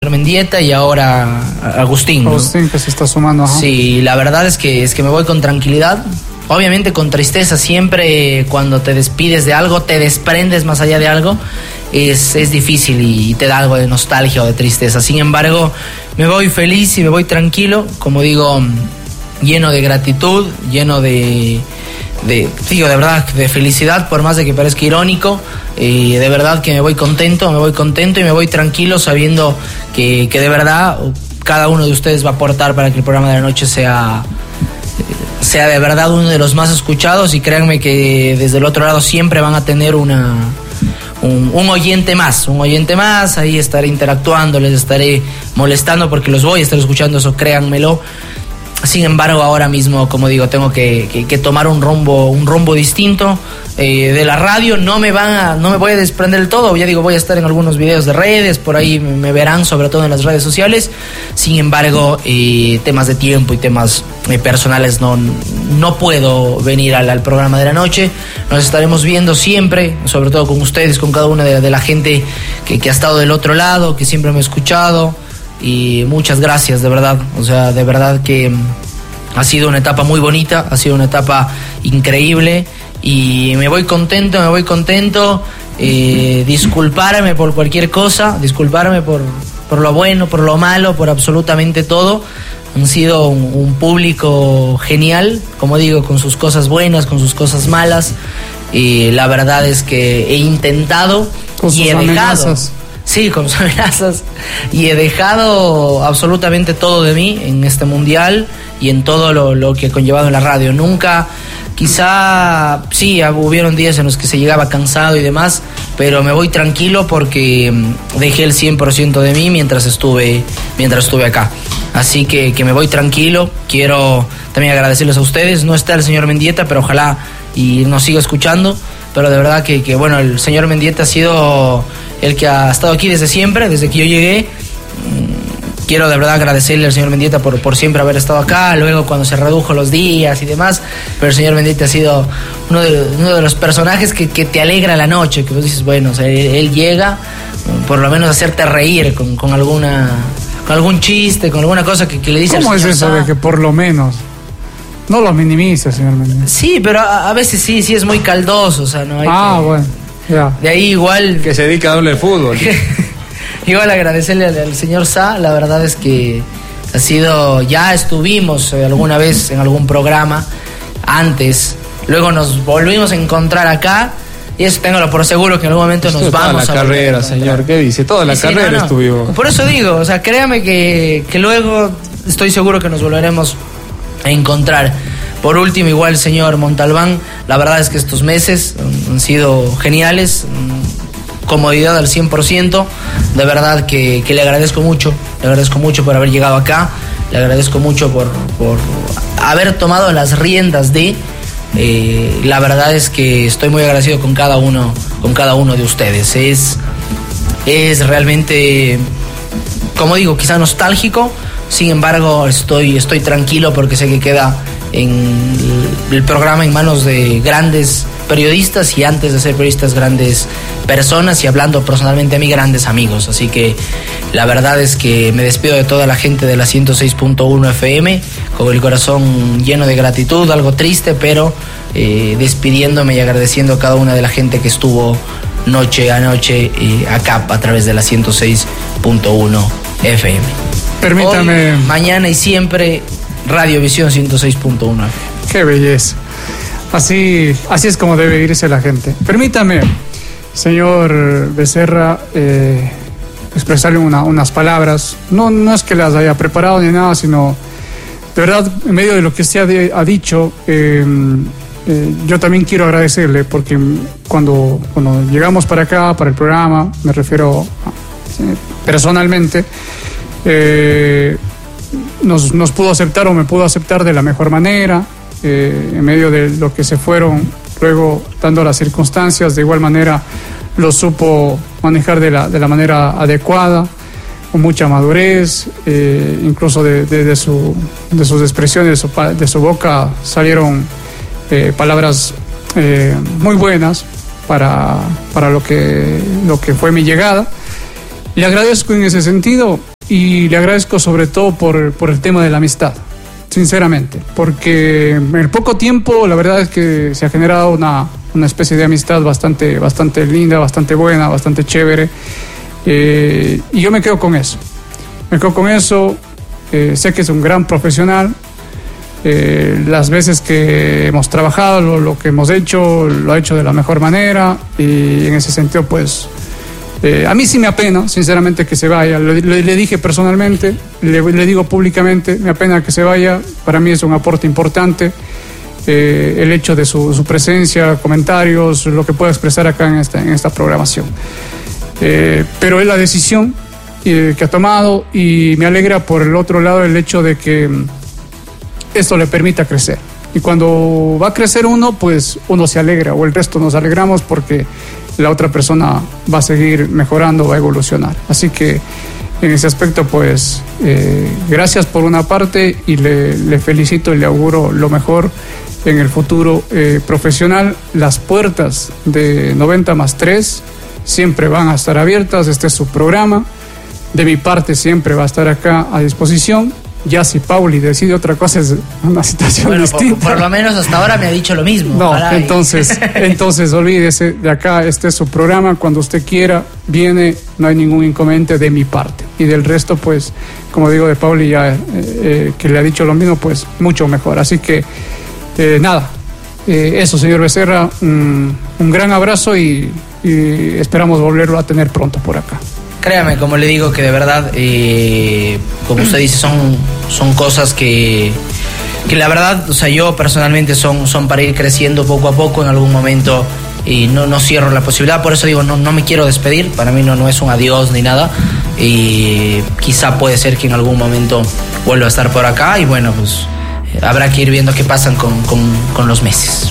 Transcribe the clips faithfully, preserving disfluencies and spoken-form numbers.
Mendieta y ahora Agustín, ¿no? Agustín que se está sumando. Ajá. Sí, la verdad es que, es que me voy con tranquilidad. Obviamente con tristeza, siempre cuando te despides de algo, te desprendes más allá de algo, es, es difícil y te da algo de nostalgia o de tristeza. Sin embargo, me voy feliz y me voy tranquilo, como digo, lleno de gratitud, lleno de, de digo, de verdad, de felicidad, por más de que parezca irónico, eh, de verdad que me voy contento, me voy contento y me voy tranquilo sabiendo que, que de verdad cada uno de ustedes va a aportar para que el programa de la noche sea... sea de verdad uno de los más escuchados, y créanme que desde el otro lado siempre van a tener una un, un oyente más, un oyente más, ahí estaré interactuando, les estaré molestando porque los voy a estar escuchando, eso créanmelo. Sin embargo, ahora mismo, como digo, tengo que, que, que tomar un rumbo, un rumbo distinto eh, de la radio. No me van a, no me voy a desprender del todo. Ya digo, voy a estar en algunos videos de redes, por ahí me verán, sobre todo en las redes sociales. Sin embargo, eh, temas de tiempo y temas eh, personales no, no puedo venir al, al programa de la noche. Nos estaremos viendo siempre, sobre todo con ustedes, con cada una de, de la gente que, que ha estado del otro lado, que siempre me ha escuchado. Y muchas gracias, de verdad, o sea, de verdad que ha sido una etapa muy bonita, ha sido una etapa increíble y me voy contento, me voy contento, eh, disculparme por cualquier cosa, disculparme por, por lo bueno, por lo malo, por absolutamente todo. Han sido un, un público genial, como digo, con sus cosas buenas, con sus cosas malas, y la verdad es que he intentado con y sus he amenazas. dejado... Sí, con sus amenazas. Y he dejado absolutamente todo de mí en este mundial y en todo lo, lo que he conllevado en la radio. Nunca, quizá, sí, hubieron días en los que se llegaba cansado y demás, pero me voy tranquilo porque dejé el cien por ciento de mí mientras estuve, mientras estuve acá. Así que, que me voy tranquilo. Quiero también agradecerles a ustedes. No está el señor Mendieta, pero ojalá y nos siga escuchando. Pero de verdad que, que bueno, el señor Mendieta ha sido el que ha estado aquí desde siempre, desde que yo llegué. Quiero de verdad agradecerle al señor Mendieta por, por siempre haber estado acá, luego cuando se redujo los días y demás, pero el señor Mendieta ha sido uno de, uno de los personajes que, que te alegra la noche, que vos dices, bueno, o sea, él, él llega por lo menos a hacerte reír con, con alguna con algún chiste, con alguna cosa que, que le dice al señor. ¿Cómo es eso de que por lo menos? No lo minimiza, señor Mendieta. Sí, pero a, a veces sí, sí es muy caldoso, o sea, no hay Ah, que, bueno, ya. De ahí igual... Que se dedica a darle el fútbol. Igual agradecerle al, al señor Sa, la verdad es que ha sido, ya estuvimos eh, alguna vez en algún programa antes, luego nos volvimos a encontrar acá, y eso tengo por seguro que en algún momento nos toda vamos la a carrera, señor, ¿qué dice? Toda la sí, carrera no, no. estuvimos. Por eso digo, o sea, créame que, que luego estoy seguro que nos volveremos a encontrar. Por último, igual, señor Montalbán, la verdad es que estos meses han sido geniales, comodidad al cien por ciento, de verdad que, que le agradezco mucho, le agradezco mucho por haber llegado acá, le agradezco mucho por, por haber tomado las riendas de, eh, la verdad es que estoy muy agradecido con cada uno, con cada uno de ustedes, es, es realmente, como digo, quizá nostálgico, sin embargo estoy, estoy tranquilo porque sé que queda en el programa en manos de grandes periodistas y antes de ser periodistas grandes personas y hablando personalmente a mí grandes amigos, así que la verdad es que me despido de toda la gente de la ciento seis punto uno F M con el corazón lleno de gratitud, algo triste, pero eh, despidiéndome y agradeciendo a cada una de la gente que estuvo noche a noche eh, acá a través de la ciento seis punto uno F M. Permítame. Hoy, mañana y siempre Radiovisión ciento seis punto uno. Qué belleza. Así, así es como debe irse la gente. Permítame, señor Becerra, eh, expresarle una, unas palabras. No, no es que las haya preparado ni nada, sino de verdad, en medio de lo que usted ha, ha dicho, eh, eh, yo también quiero agradecerle porque cuando, cuando llegamos para acá, para el programa, me refiero a, eh, personalmente, eh, Nos, nos pudo aceptar o me pudo aceptar de la mejor manera, eh, en medio de lo que se fueron luego dando las circunstancias, de igual manera lo supo manejar de la, de la manera adecuada, con mucha madurez, eh, incluso de, de, de, su, de sus expresiones, de su, de su boca salieron eh, palabras eh, muy buenas para, para lo que, lo que fue mi llegada. Le agradezco en ese sentido. y le agradezco sobre todo por, por el tema de la amistad, sinceramente, porque en el poco tiempo la verdad es que se ha generado una, una especie de amistad bastante, bastante linda, bastante buena, bastante chévere, eh, y yo me quedo con eso, me quedo con eso, eh, sé que es un gran profesional. Eh, las veces que hemos trabajado, lo, lo que hemos hecho, lo ha hecho de la mejor manera, y en ese sentido pues eh, a mí sí me apena sinceramente que se vaya. Le, le, le dije personalmente, le, le digo públicamente, me apena que se vaya. Para mí es un aporte importante, eh, el hecho de su, su presencia, comentarios, lo que pueda expresar acá en esta, en esta programación, eh, pero es la decisión eh, que ha tomado, y me alegra por el otro lado el hecho de que esto le permita crecer. Y cuando va a crecer uno, pues uno se alegra, o el resto nos alegramos, porque la otra persona va a seguir mejorando, va a evolucionar. Así que en ese aspecto, pues eh, gracias por una parte, y le, le felicito y le auguro lo mejor en el futuro eh, profesional. Las puertas de noventa más tres siempre van a estar abiertas. Este es su programa. De mi parte siempre va a estar acá a disposición. Ya si Pauli decide otra cosa es una situación bueno, distinta. Por, por lo menos hasta ahora me ha dicho lo mismo. No, Caray. entonces, entonces olvídese de acá, este es su programa, cuando usted quiera, viene, no hay ningún inconveniente de mi parte. Y del resto, pues, como digo de Pauli ya, eh, eh, que le ha dicho lo mismo, pues, mucho mejor. Así que, eh, nada, eh, eso, señor Becerra, un, un gran abrazo, y, y esperamos volverlo a tener pronto por acá. Créame, como le digo, que de verdad, eh, como usted dice, son, son cosas que, que la verdad, o sea, yo personalmente son, son para ir creciendo poco a poco en algún momento, y no, no cierro la posibilidad. Por eso digo, no, no me quiero despedir, para mí no, no es un adiós ni nada, y quizá puede ser que en algún momento vuelva a estar por acá, y bueno, pues eh, habrá que ir viendo qué pasan con, con, con los meses.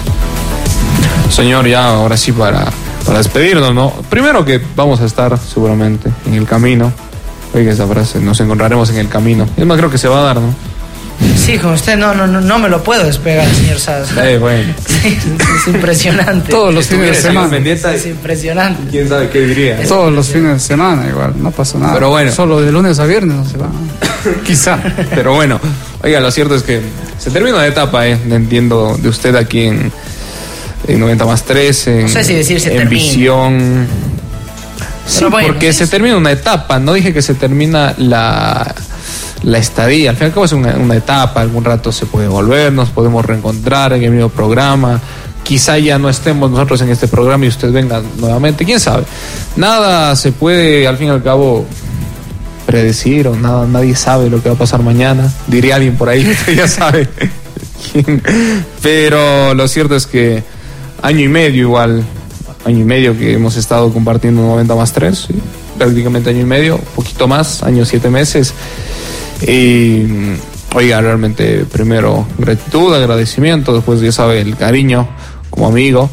Señor, ya ahora sí para... Para despedirnos, ¿no? Primero que vamos a estar seguramente en el camino. Oiga esa frase, nos encontraremos en el camino. Es más, creo que se va a dar, ¿no? Sí, con usted no, no, no, no me lo puedo despegar, señor Sass. Eh, bueno. Sí, es impresionante. Todos los fines de semana. Es impresionante. ¿Quién sabe qué diría? Todos los fines de semana igual, no pasa nada. Pero bueno. Solo de lunes a viernes no se va. Quizá. Pero bueno, oiga, lo cierto es que se termina la etapa, ¿eh? Entiendo de usted aquí en... en noventa más tres, en, no sé si decir se en termina. Visión. Sí, bueno, porque sí, se sí. termina una etapa, no dije que se termina la, la estadía, al fin y al cabo es una, una etapa, algún rato se puede volver, nos podemos reencontrar en el mismo programa, quizá ya no estemos nosotros en este programa y usted venga nuevamente, quién sabe, nada se puede al fin y al cabo predecir, o nada, nadie sabe lo que va a pasar mañana, diría alguien por ahí, usted ya sabe quién, pero lo cierto es que año y medio igual, año y medio que hemos estado compartiendo noventa más tres, ¿sí? Prácticamente año y medio, poquito más, año siete meses. Y oiga, realmente primero gratitud, agradecimiento, después ya sabe el cariño como amigo.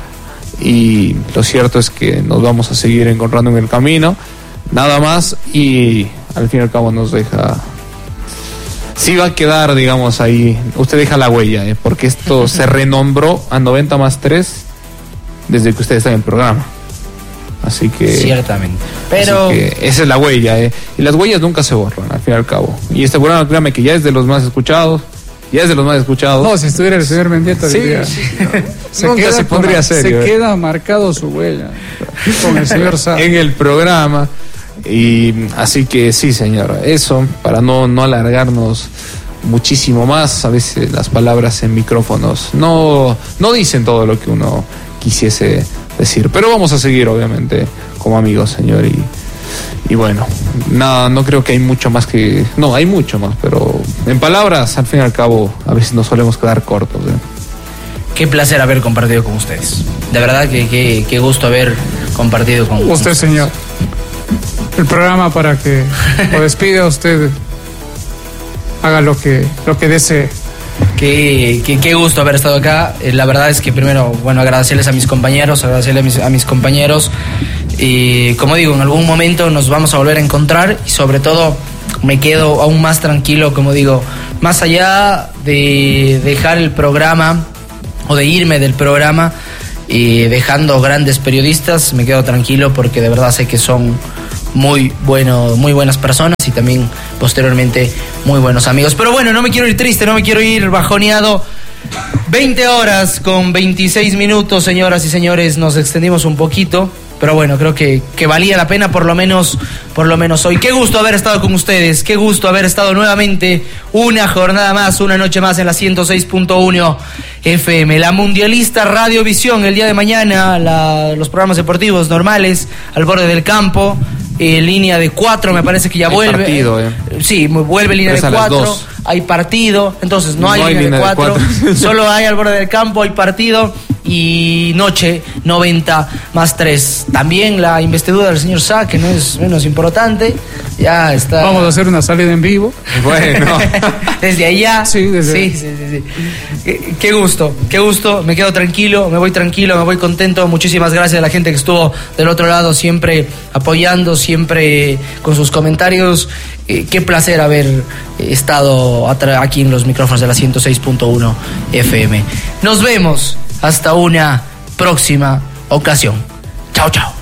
Y lo cierto es que nos vamos a seguir encontrando en el camino, nada más, y al fin y al cabo nos deja... Sí va a quedar, digamos, ahí, usted deja la huella, ¿eh? Porque esto se renombró a noventa más tres desde que usted está en el programa. Así que... Ciertamente. Pero... Así que esa es la huella, ¿eh? Y las huellas nunca se borran, al fin y al cabo. Y este programa, créame que ya es de los más escuchados, ya es de los más escuchados. No, si estuviera el señor Mendieta, sí, diría, sí. Se, nunca queda se pondría con, serio. Se ¿eh? queda marcado su huella con el señor Sá. En el programa. Y así que sí, señora, eso, para no, no alargarnos muchísimo más, a veces las palabras en micrófonos no, no dicen todo lo que uno quisiese decir, pero vamos a seguir obviamente como amigos, señor, y, y bueno, nada, no creo que hay mucho más que, no, hay mucho más, pero en palabras, al fin y al cabo, a veces nos solemos quedar cortos, ¿eh? Qué placer haber compartido con ustedes, de verdad que, que, qué gusto haber compartido con usted, con señor. El programa para que lo despida, usted haga lo que lo que desee. Qué, qué, qué gusto haber estado acá. Eh, la verdad es que primero, bueno, agradecerles a mis compañeros, agradecerles a mis, a mis compañeros. Y como digo, en algún momento nos vamos a volver a encontrar, y sobre todo me quedo aún más tranquilo, como digo, más allá de dejar el programa o de irme del programa y dejando grandes periodistas, me quedo tranquilo porque de verdad sé que son muy bueno, muy buenas personas y también posteriormente muy buenos amigos. Pero bueno, no me quiero ir triste, no me quiero ir bajoneado. veinte horas con veintiséis minutos, señoras y señores, nos extendimos un poquito, pero bueno, creo que, que valía la pena por lo menos, por lo menos hoy. Qué gusto haber estado con ustedes, qué gusto haber estado nuevamente una jornada más, una noche más en la ciento seis punto uno F M. La Mundialista Radiovisión el día de mañana, la, los programas deportivos normales, Al Borde del Campo, eh, línea de cuatro, me parece que ya hay vuelve. Partido, eh. Sí, vuelve línea de cuatro, hay partido, entonces no, no hay, hay línea, línea de cuatro, solo hay Al Borde del Campo, hay partido. Y noche noventa más tres. También la investidura del señor Sá, que no es menos importante. Ya está. Vamos a hacer una salida en vivo. Bueno. Desde allá. Sí, desde sí, sí, sí, sí. Qué, qué gusto, qué gusto. Me quedo tranquilo, me voy tranquilo, me voy contento. Muchísimas gracias a la gente que estuvo del otro lado, siempre apoyando, siempre con sus comentarios. Eh, qué placer haber estado aquí en los micrófonos de la ciento seis punto uno F M. Nos vemos. Hasta una próxima ocasión. Chao, chao.